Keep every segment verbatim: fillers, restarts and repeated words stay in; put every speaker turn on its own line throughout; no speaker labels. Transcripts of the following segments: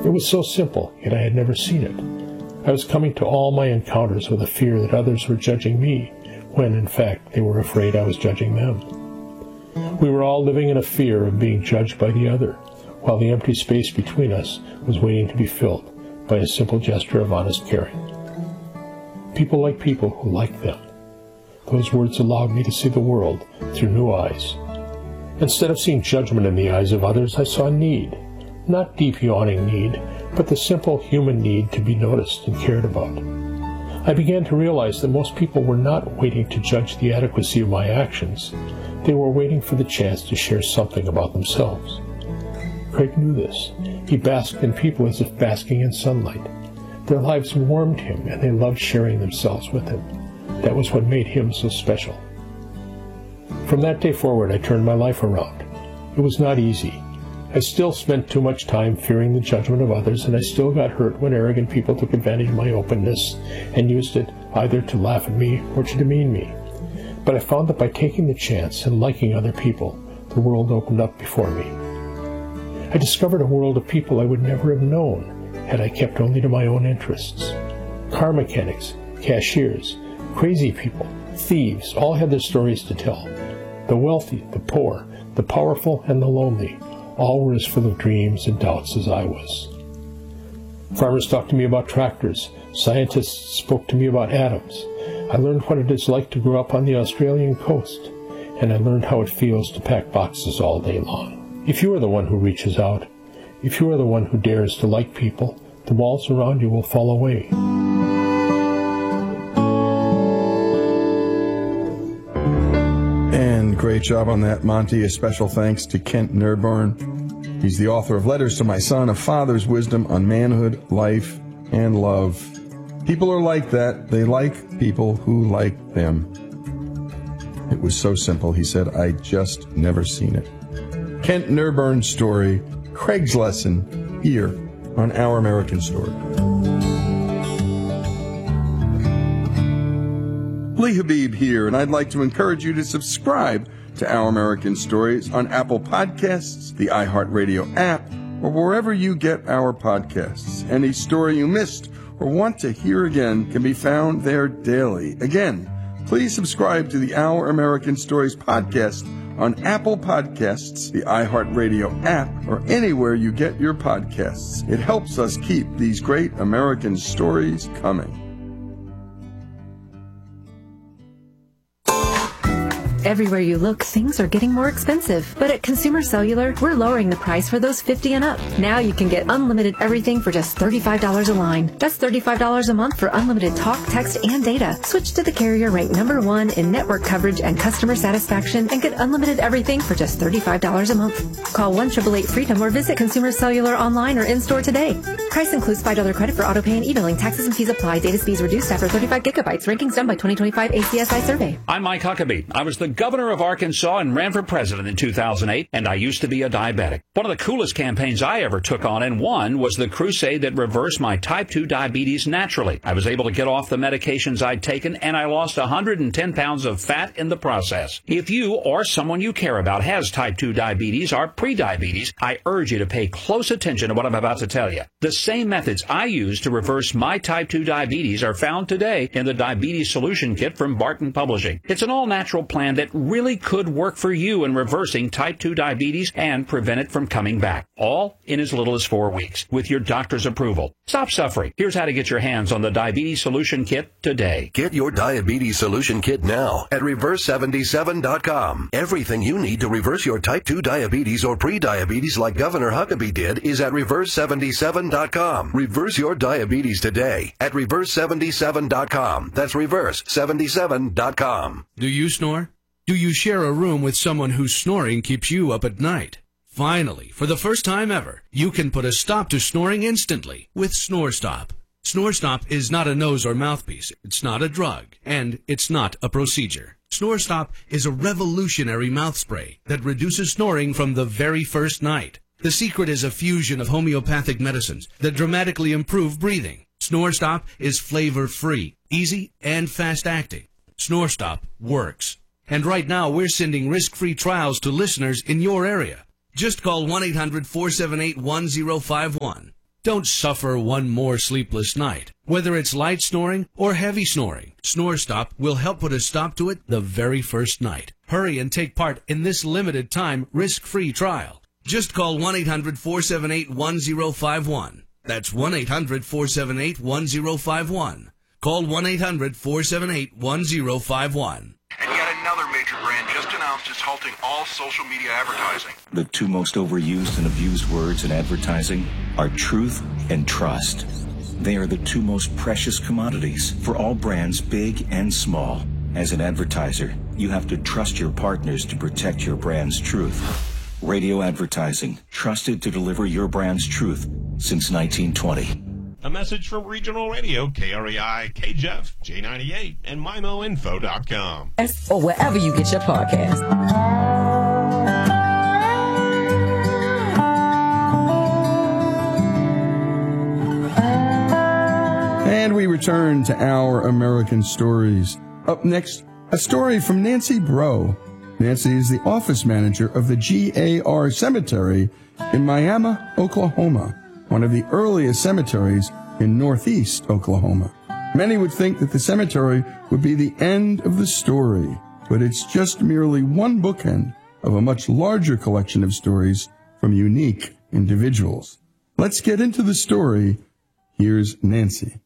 It was so simple, yet I had never seen it. I was coming to all my encounters with a fear that others were judging me, when, in fact, they were afraid I was judging them. We were all living in a fear of being judged by the other, while the empty space between us was waiting to be filled by a simple gesture of honest caring. People like people who like them. Those words allowed me to see the world through new eyes. Instead of seeing judgment in the eyes of others, I saw need. Not deep yawning need, but the simple human need to be noticed and cared about. I began to realize that most people were not waiting to judge the adequacy of my actions. They were waiting for the chance to share something about themselves. Craig knew this. He basked in people as if basking in sunlight. Their lives warmed him, and they loved sharing themselves with him. That was what made him so special. From that day forward, I turned my life around. It was not easy. I still spent too much time fearing the judgment of others, and I still got hurt when arrogant people took advantage of my openness and used it either to laugh at me or to demean me. But I found that by taking the chance and liking other people, the world opened up before me. I discovered a world of people I would never have known had I kept only to my own interests. Car mechanics, cashiers, crazy people, thieves, all had their stories to tell. The wealthy, the poor, the powerful, and the lonely, all were as full of dreams and doubts as I was. Farmers talked to me about tractors. Scientists spoke to me about atoms. I learned what it is like to grow up on the Australian coast, and I learned how it feels to pack boxes all day long. If you are the one who reaches out, if you are the one who dares to like people, the walls around you will fall away.
And great job on that, Monty. A special thanks to Kent Nerdburn. He's the author of Letters to My Son, A Father's Wisdom on Manhood, Life, and Love. People are like that. They like people who like them. It was so simple. He said, I just never seen it. Kent Nerdburn's story, Craig's lesson, here on Our American Story. Lee Habib here, and I'd like to encourage you to subscribe to Our American Stories on Apple Podcasts, the iHeartRadio app, or wherever you get our podcasts. Any story you missed or want to hear again can be found there daily. Again, please subscribe to the Our American Stories podcast on Apple Podcasts, the iHeartRadio app, or anywhere you get your podcasts. It helps us keep these great American stories coming.
Everywhere you look, things are getting more expensive. But at Consumer Cellular, we're lowering the price for those fifty and up. Now you can get unlimited everything for just thirty-five dollars a line. That's thirty-five dollars a month for unlimited talk, text, and data. Switch to the carrier ranked number one in network coverage and customer satisfaction and get unlimited everything for just thirty-five dollars a month. Call one eight eight eight freedom or visit Consumer Cellular online or in-store today. Price includes five dollars credit for auto pay and e-billing. Taxes and fees apply. Data speeds reduced after thirty-five gigabytes. Rankings done by twenty twenty-five A C S I survey.
I'm Mike Huckabee. I was the governor of Arkansas and ran for president in two thousand eight, and I used to be a diabetic. One of the coolest campaigns I ever took on and won was the crusade that reversed my type two diabetes naturally. I was able to get off the medications I'd taken, and I lost one hundred ten pounds of fat in the process. If you or someone you care about has type two diabetes or prediabetes, I urge you to pay close attention to what I'm about to tell you. The same methods I used to reverse my type two diabetes are found today in the Diabetes Solution Kit from Barton Publishing. It's an all-natural plan that really could work for you in reversing type two diabetes and prevent it from coming back. All in as little as four weeks with your doctor's approval. Stop suffering. Here's how to get your hands on the Diabetes Solution Kit today.
Get your Diabetes Solution Kit now at reverse seventy-seven dot com. Everything you need to reverse your type two diabetes or prediabetes like Governor Huckabee did is at reverse seventy-seven dot com. Reverse your diabetes today at reverse seventy-seven dot com. That's reverse seventy-seven dot com.
Do you snore? Do you share a room with someone whose snoring keeps you up at night? Finally, for the first time ever, you can put a stop to snoring instantly with SnoreStop. SnoreStop is not a nose or mouthpiece, it's not a drug, and it's not a procedure. SnoreStop is a revolutionary mouth spray that reduces snoring from the very first night. The secret is a fusion of homeopathic medicines that dramatically improve breathing. SnoreStop is flavor-free, easy, and fast-acting. SnoreStop works. And right now, we're sending risk-free trials to listeners in your area. Just call one eight hundred four seven eight one zero five one. Don't suffer one more sleepless night. Whether it's light snoring or heavy snoring, SnoreStop will help put a stop to it the very first night. Hurry and take part in this limited time risk-free trial. Just call one eight hundred four seven eight one zero five one. That's one eight hundred four seven eight one zero five one. Call one eight hundred four seven eight one zero five one.
And yet another major brand just announced it's halting all social media advertising.
The two most overused and abused words in advertising are truth and trust. They are the two most precious commodities for all brands, big and small. As an advertiser, you have to trust your partners to protect your brand's truth. Radio advertising, trusted to deliver your brand's truth since nineteen twenty.
A message from Regional Radio, K R E I, K J E F, J ninety-eight, and M I M O info dot com.
Or wherever you get your podcast.
And we return to Our American Stories. Up next, a story from Nancy Breaux. Nancy is the office manager of the G A R Cemetery in Miami, Oklahoma, one of the earliest cemeteries in northeast Oklahoma. Many would think that the cemetery would be the end of the story, but it's just merely one bookend of a much larger collection of stories from unique individuals. Let's get into the story. Here's Nancy.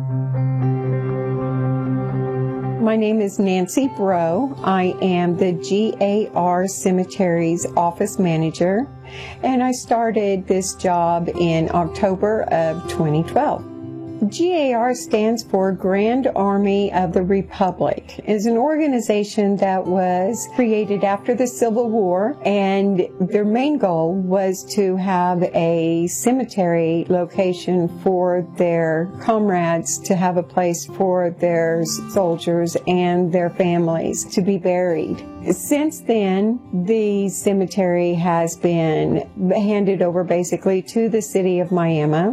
My name is Nancy Breaux. I am the G A R Cemetery's office manager, and I started this job in October of twenty twelve. G A R stands for Grand Army of the Republic. It is an organization that was created after the Civil War, and their main goal was to have a cemetery location for their comrades, to have a place for their soldiers and their families to be buried. Since then, the cemetery has been handed over basically to the city of Miami.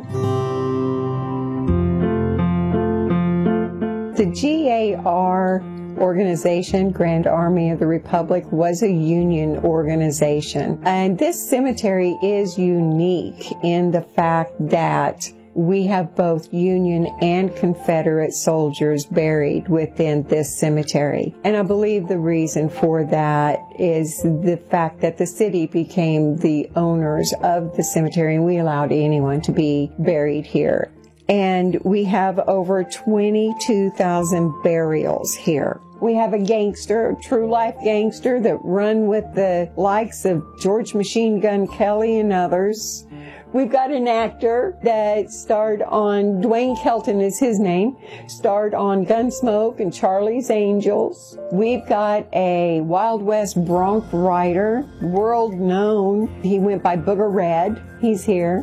The G A R organization, Grand Army of the Republic, was a union organization. And this cemetery is unique in the fact that we have both Union and Confederate soldiers buried within this cemetery. And I believe the reason for that is the fact that the city became the owners of the cemetery, and we allowed anyone to be buried here. And we have over twenty-two thousand burials here. We have a gangster, a true life gangster that run with the likes of George Machine Gun Kelly and others. We've got an actor that starred on, Dwayne Kelton is his name, starred on Gunsmoke and Charlie's Angels. We've got a Wild West bronc rider, world known. He went by Booger Red. He's here.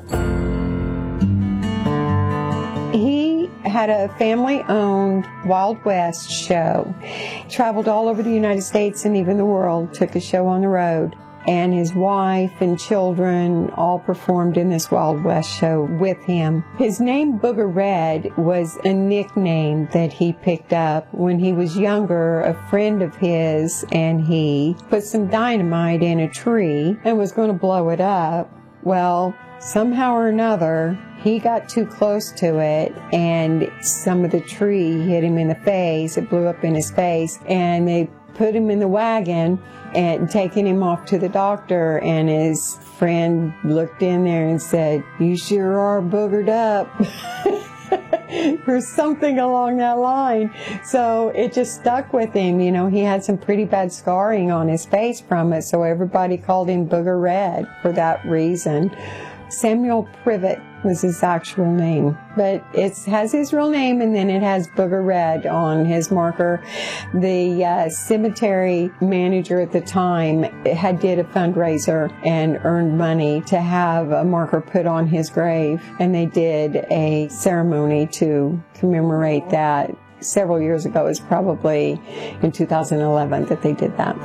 He had a family-owned Wild West show. Traveled all over the United States and even the world, took a show on the road. And his wife and children all performed in this Wild West show with him. His name, Booger Red, was a nickname that he picked up when he was younger. A friend of his and he put some dynamite in a tree and was going to blow it up. Well, somehow or another, he got too close to it, and some of the tree hit him in the face. It blew up in his face, and they put him in the wagon and taken him off to the doctor, and his friend looked in there and said, "You sure are boogered up." Or something along that line. So it just stuck with him. You know, he had some pretty bad scarring on his face from it, so everybody called him Booger Red for that reason. Samuel Privet was his actual name, but it has his real name, and then it has Booger Red on his marker. The uh, cemetery manager at the time had did a fundraiser and earned money to have a marker put on his grave, and they did a ceremony to commemorate that several years ago. It was probably in two thousand eleven that they did that.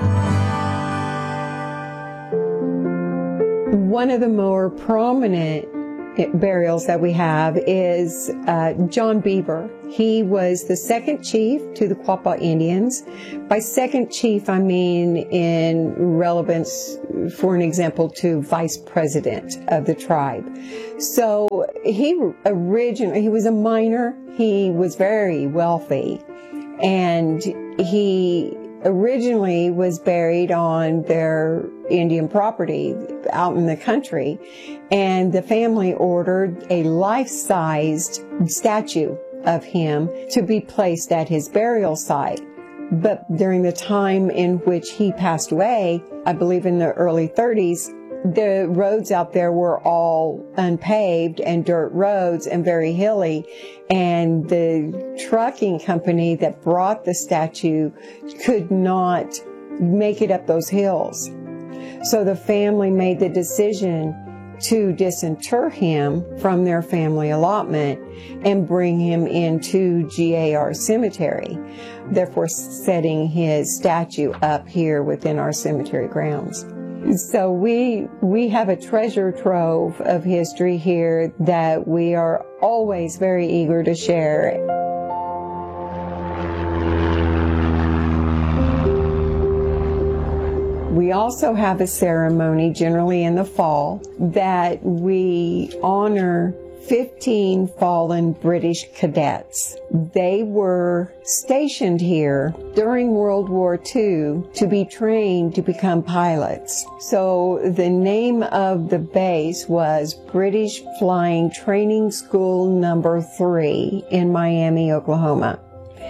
One of the more prominent burials that we have is uh, John Beaver. He was the second chief to the Quapaw Indians. By second chief, I mean in relevance, for an example, to vice president of the tribe. So he originally, he was a miner. He was very wealthy. And he originally was buried on their Indian property out in the country. And the family ordered a life-sized statue of him to be placed at his burial site. But during the time in which he passed away, I believe in the early thirties, the roads out there were all unpaved and dirt roads and very hilly. And the trucking company that brought the statue could not make it up those hills. So the family made the decision to disinter him from their family allotment and bring him into G A R Cemetery, therefore setting his statue up here within our cemetery grounds. So we we have a treasure trove of history here that we are always very eager to share. We also have a ceremony, generally in the fall, that we honor fifteen fallen British cadets. They were stationed here during World War Two to be trained to become pilots. So the name of the base was British Flying Training School Number Three in Miami, Oklahoma.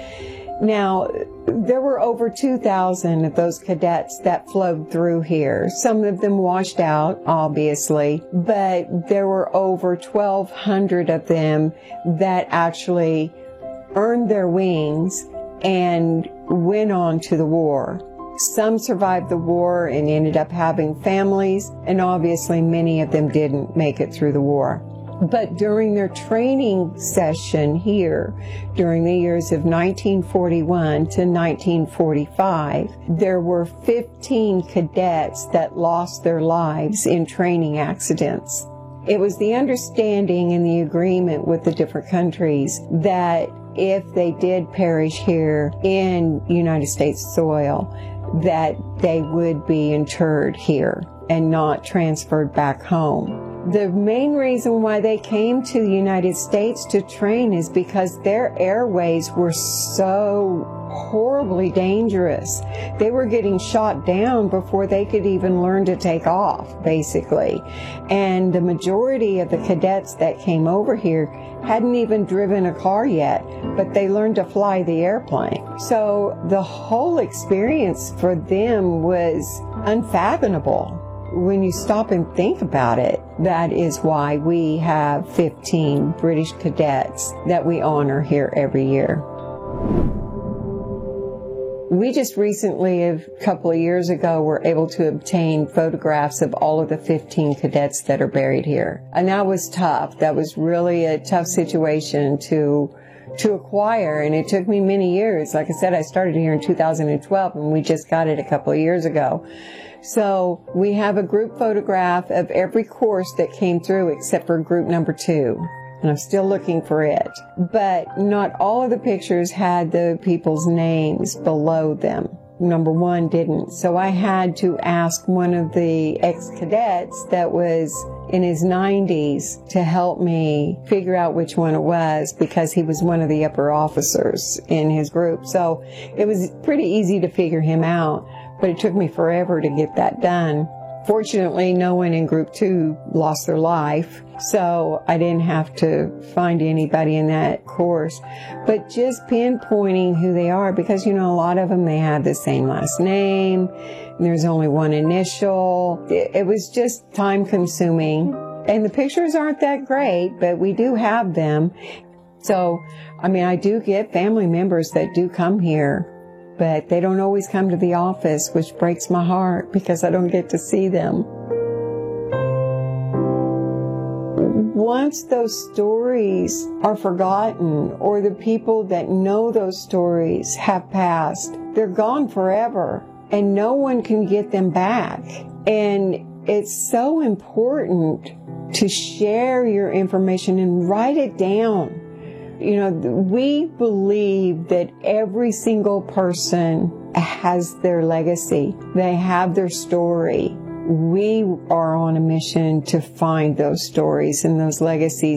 Now, there were over two thousand of those cadets that flowed through here. Some of them washed out, obviously, but there were over twelve hundred of them that actually earned their wings and went on to the war. Some survived the war and ended up having families, and obviously many of them didn't make it through the war. But during their training session here, during the years of nineteen forty-one to nineteen forty-five, there were fifteen cadets that lost their lives in training accidents. It was the understanding and the agreement with the different countries that if they did perish here in United States soil, that they would be interred here and not transferred back home. The main reason why they came to the United States to train is because their airways were so horribly dangerous. They were getting shot down before they could even learn to take off, basically. And the majority of the cadets that came over here hadn't even driven a car yet, but they learned to fly the airplane. So the whole experience for them was unfathomable. When you stop and think about it, that is why we have fifteen British cadets that we honor here every year. We just recently, a couple of years ago, were able to obtain photographs of all of the fifteen cadets that are buried here. And that was tough. That was really a tough situation to to acquire, and it took me many years. Like I said, I started here in two thousand twelve, and we just got it a couple of years ago. So we have a group photograph of every course that came through except for group number two. And I'm still looking for it. But not all of the pictures had the people's names below them. Number one didn't. So I had to ask one of the ex-cadets that was in his nineties to help me figure out which one it was, because he was one of the upper officers in his group. So it was pretty easy to figure him out. But it took me forever to get that done. Fortunately, no one in group two lost their life, so I didn't have to find anybody in that course. But just pinpointing who they are, because, you know, a lot of them, they have the same last name, and there's only one initial. It, it was just time consuming. And the pictures aren't that great, but we do have them. So, I mean, I do get family members that do come here, but they don't always come to the office, which breaks my heart because I don't get to see them. Once those stories are forgotten, or the people that know those stories have passed, they're gone forever, and no one can get them back. And it's so important to share your information and write it down. You know, we believe that every single person has their legacy. They have their story. We are on a mission to find those stories and those legacies